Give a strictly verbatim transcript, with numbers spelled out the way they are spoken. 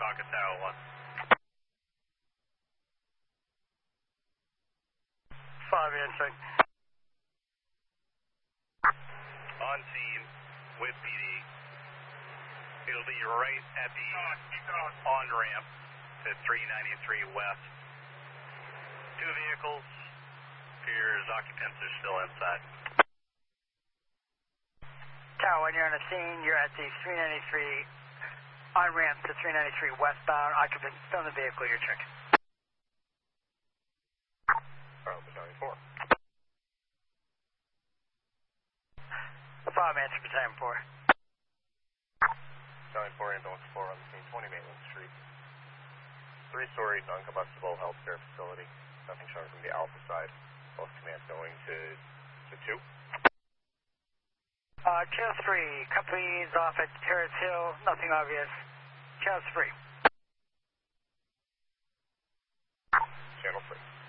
Pocket Tower one. five answering. On scene with P D. It'll be right at the on-ramp to three ninety-three West. Two vehicles. Appears occupants are still inside. Tower, when you're on the scene, you're at the three ninety-three on-ramp to three ninety-three westbound. Occupants still in the vehicle, you're checking. Charlie Battalion four. five answer Battalion four. Battalion four, ambulance four on the scene, twenty Maitland Street. Three-story non-combustible healthcare facility. Nothing showing from the Alpha side. Both commands going to, to two. Uh, channel three, companies off at Terrace Hill, nothing obvious. Channel three. Channel three.